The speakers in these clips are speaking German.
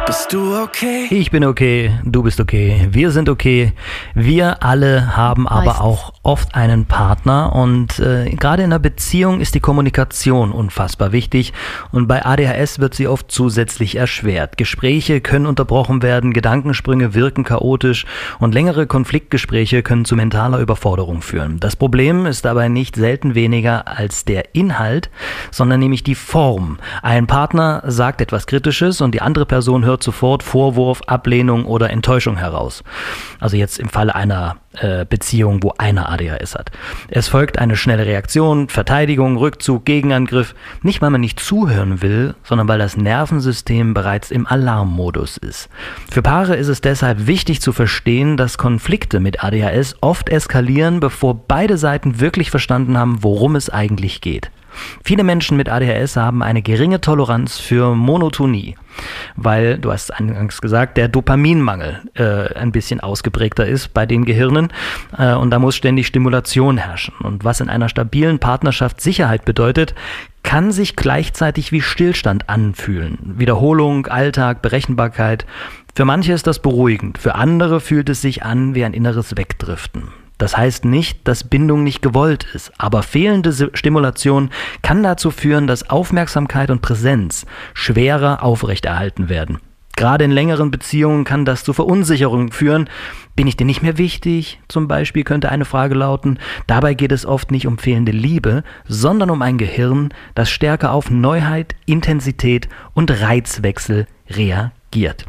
Bist du okay? Ich bin okay, du bist okay, wir sind okay. Wir alle haben aber auch oft einen Partner und gerade in einer Beziehung ist die Kommunikation unfassbar wichtig und bei ADHS wird sie oft zusätzlich erschwert. Gespräche können unterbrochen werden, Gedankensprünge wirken chaotisch und längere Konfliktgespräche können zu mentaler Überforderung führen. Das Problem ist dabei nicht selten weniger als der Inhalt, sondern nämlich die Form. Ein Partner sagt etwas Kritisches und die andere Person hört sofort Vorwurf, Ablehnung oder Enttäuschung heraus. Also jetzt im Falle einer Beziehung, wo einer ADHS hat. Es folgt eine schnelle Reaktion, Verteidigung, Rückzug, Gegenangriff. Nicht, weil man nicht zuhören will, sondern weil das Nervensystem bereits im Alarmmodus ist. Für Paare ist es deshalb wichtig zu verstehen, dass Konflikte mit ADHS oft eskalieren, bevor beide Seiten wirklich verstanden haben, worum es eigentlich geht. Viele Menschen mit ADHS haben eine geringe Toleranz für Monotonie, weil, du hast eingangs gesagt, der Dopaminmangel ein bisschen ausgeprägter ist bei den Gehirnen und da muss ständig Stimulation herrschen. Und was in einer stabilen Partnerschaft Sicherheit bedeutet, kann sich gleichzeitig wie Stillstand anfühlen. Wiederholung, Alltag, Berechenbarkeit. Für manche ist das beruhigend, für andere fühlt es sich an wie ein inneres Wegdriften. Das heißt nicht, dass Bindung nicht gewollt ist, aber fehlende Stimulation kann dazu führen, dass Aufmerksamkeit und Präsenz schwerer aufrechterhalten werden. Gerade in längeren Beziehungen kann das zu Verunsicherung führen. Bin ich dir nicht mehr wichtig? Zum Beispiel könnte eine Frage lauten. Dabei geht es oft nicht um fehlende Liebe, sondern um ein Gehirn, das stärker auf Neuheit, Intensität und Reizwechsel reagiert.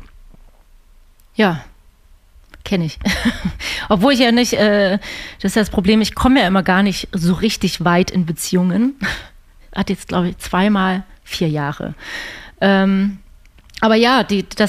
Ja. Kenne ich. Obwohl ich ja nicht, das ist das Problem, ich komme ja immer gar nicht so richtig weit in Beziehungen. Hat jetzt, glaube ich, 2-mal 4 Jahre. Aber ja,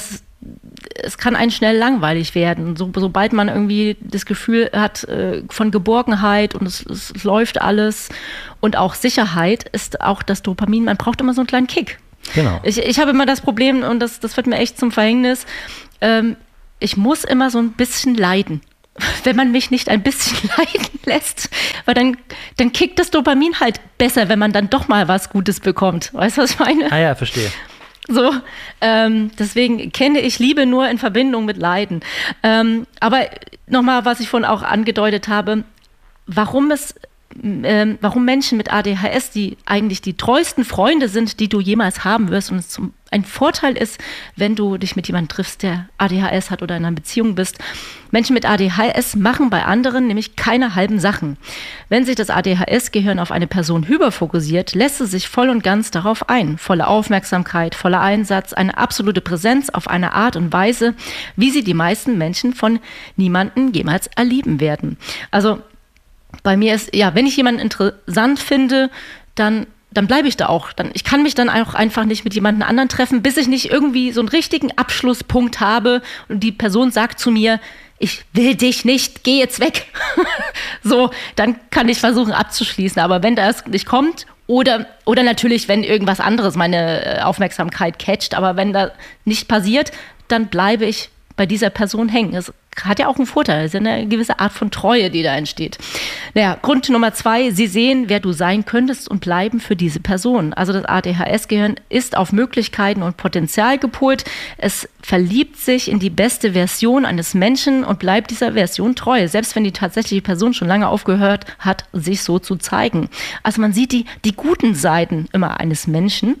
es kann einen schnell langweilig werden. Sobald man irgendwie das Gefühl hat von Geborgenheit und es läuft alles und auch Sicherheit, ist auch das Dopamin, man braucht immer so einen kleinen Kick. Genau. Ich habe immer das Problem, und das wird mir echt zum Verhängnis, ich muss immer so ein bisschen leiden. Wenn man mich nicht ein bisschen leiden lässt, weil dann kickt das Dopamin halt besser, wenn man dann doch mal was Gutes bekommt. Weißt du, was ich meine? Ah ja, verstehe. So, deswegen kenne ich Liebe nur in Verbindung mit Leiden. Aber nochmal, was ich vorhin auch angedeutet habe, warum Menschen mit ADHS, die eigentlich die treuesten Freunde sind, die du jemals haben wirst und es ein Vorteil ist, wenn du dich mit jemandem triffst, der ADHS hat oder in einer Beziehung bist. Menschen mit ADHS machen bei anderen nämlich keine halben Sachen. Wenn sich das ADHS-Gehirn auf eine Person hyperfokussiert, lässt es sich voll und ganz darauf ein. Volle Aufmerksamkeit, voller Einsatz, eine absolute Präsenz auf eine Art und Weise, wie sie die meisten Menschen von niemandem jemals erleben werden. Also bei mir ist, ja, wenn ich jemanden interessant finde, dann bleibe ich da auch. Ich kann mich dann auch einfach nicht mit jemandem anderen treffen, bis ich nicht irgendwie so einen richtigen Abschlusspunkt habe und die Person sagt zu mir, ich will dich nicht, geh jetzt weg. So, dann kann ich versuchen abzuschließen. Aber wenn das nicht kommt oder natürlich, wenn irgendwas anderes meine Aufmerksamkeit catcht, aber wenn das nicht passiert, dann bleibe ich bei dieser Person hängen. Das hat ja auch einen Vorteil. Es ist ja eine gewisse Art von Treue, die da entsteht. Naja, Grund Nummer 2, sie sehen, wer du sein könntest und bleiben für diese Person. Also das ADHS-Gehirn ist auf Möglichkeiten und Potenzial gepolt. Es verliebt sich in die beste Version eines Menschen und bleibt dieser Version treu, selbst wenn die tatsächliche Person schon lange aufgehört hat, sich so zu zeigen. Also man sieht die guten Seiten immer eines Menschen.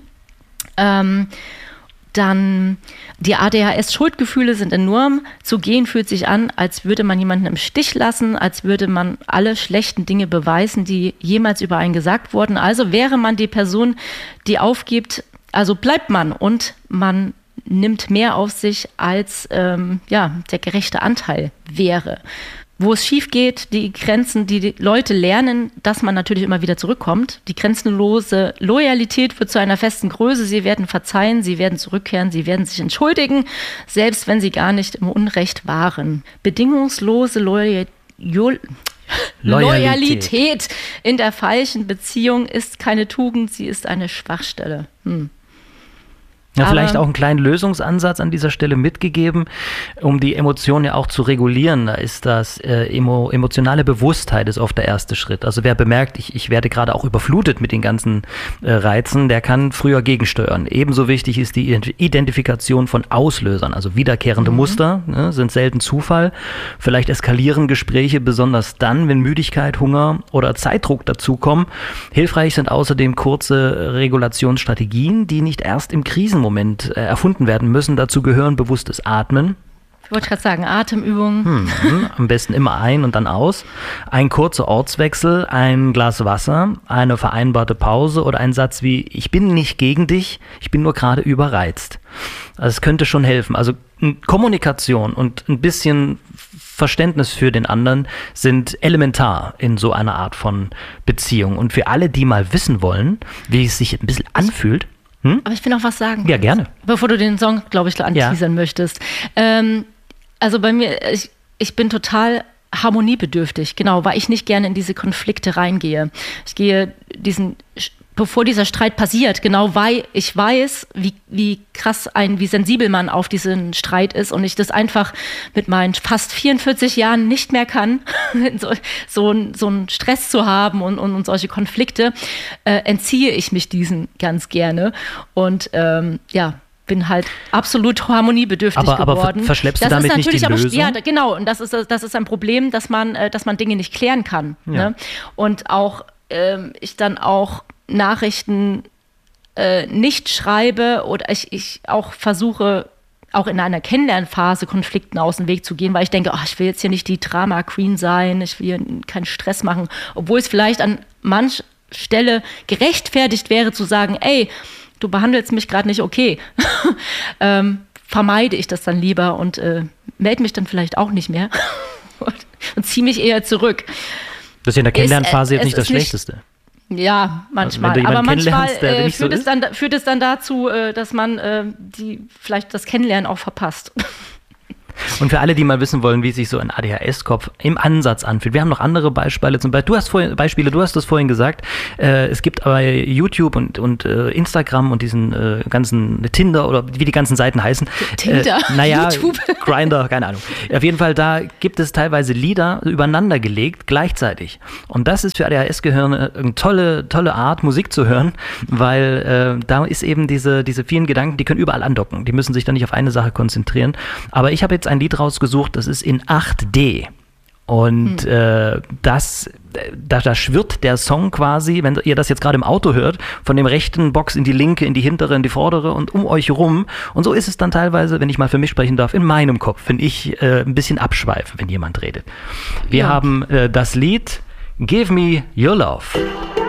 Dann die ADHS-Schuldgefühle sind enorm. Zu gehen fühlt sich an, als würde man jemanden im Stich lassen, als würde man alle schlechten Dinge beweisen, die jemals über einen gesagt wurden. Also wäre man die Person, die aufgibt, also bleibt man und man nimmt mehr auf sich, als der gerechte Anteil wäre. Wo es schief geht, die Grenzen, die Leute lernen, dass man natürlich immer wieder zurückkommt. Die grenzenlose Loyalität wird zu einer festen Größe. Sie werden verzeihen, sie werden zurückkehren, sie werden sich entschuldigen, selbst wenn sie gar nicht im Unrecht waren. Bedingungslose Loyalität in der falschen Beziehung ist keine Tugend, sie ist eine Schwachstelle. Ja, vielleicht auch einen kleinen Lösungsansatz an dieser Stelle mitgegeben, um die Emotionen ja auch zu regulieren. Da ist das emotionale Bewusstheit ist oft der erste Schritt. Also wer bemerkt, ich werde gerade auch überflutet mit den ganzen Reizen, der kann früher gegensteuern. Ebenso wichtig ist die Identifikation von Auslösern, also wiederkehrende Muster, ne, sind selten Zufall. Vielleicht eskalieren Gespräche besonders dann, wenn Müdigkeit, Hunger oder Zeitdruck dazukommen. Hilfreich sind außerdem kurze Regulationsstrategien, die nicht erst im Krisenmoment erfunden werden müssen. Dazu gehören bewusstes Atmen. Ich wollte gerade sagen, Atemübungen. Am besten immer ein und dann aus. Ein kurzer Ortswechsel, ein Glas Wasser, eine vereinbarte Pause oder ein Satz wie, ich bin nicht gegen dich, ich bin nur gerade überreizt. Also es könnte schon helfen. Also Kommunikation und ein bisschen Verständnis für den anderen sind elementar in so einer Art von Beziehung. Und für alle, die mal wissen wollen, wie es sich ein bisschen anfühlt, aber ich will noch was sagen. Ja, gerne. Bevor du den Song, glaube ich, anteasern möchtest. Also bei mir, ich bin total harmoniebedürftig, genau, weil ich nicht gerne in diese Konflikte reingehe. Ich gehe bevor dieser Streit passiert, genau, weil ich weiß, wie krass wie sensibel man auf diesen Streit ist und ich das einfach mit meinen fast 44 Jahren nicht mehr kann, so einen Stress zu haben und solche Konflikte, entziehe ich mich diesen ganz gerne und bin halt absolut harmoniebedürftig geworden. Aber verschleppst du damit nicht die Lösung? Ja, genau. Und das ist ein Problem, dass man Dinge nicht klären kann. Ja. Ne? Und auch ich dann auch Nachrichten nicht schreibe oder ich auch versuche, auch in einer Kennenlernphase Konflikten aus dem Weg zu gehen, weil ich denke, ich will jetzt hier nicht die Drama-Queen sein, ich will hier keinen Stress machen, obwohl es vielleicht an mancher Stelle gerechtfertigt wäre zu sagen, ey, du behandelst mich gerade nicht okay, vermeide ich das dann lieber und melde mich dann vielleicht auch nicht mehr und ziehe mich eher zurück. Das ist ja in der Kennenlernphase jetzt nicht das Schlechteste. Ja, manchmal. Also aber manchmal so führt es dann dazu, dass man vielleicht das Kennenlernen auch verpasst. Und für alle, die mal wissen wollen, wie sich so ein ADHS-Kopf im Ansatz anfühlt. Wir haben noch andere Beispiele. Zum Beispiel, du hast es vorhin gesagt, es gibt bei YouTube und Instagram und diesen ganzen Tinder oder wie die ganzen Seiten heißen. Tinder? YouTube? Grindr, keine Ahnung. Auf jeden Fall, da gibt es teilweise Lieder übereinander gelegt, gleichzeitig. Und das ist für ADHS-Gehirne eine tolle Art, Musik zu hören, weil da ist eben diese vielen Gedanken, die können überall andocken. Die müssen sich dann nicht auf eine Sache konzentrieren. Aber ich habe jetzt ein Lied rausgesucht, das ist in 8D. Und da schwirrt der Song quasi, wenn ihr das jetzt gerade im Auto hört, von dem rechten Box in die linke, in die hintere, in die vordere und um euch rum. Und so ist es dann teilweise, wenn ich mal für mich sprechen darf, in meinem Kopf, wenn ich ein bisschen abschweife, wenn jemand redet. Wir haben das Lied Give Me Your Love.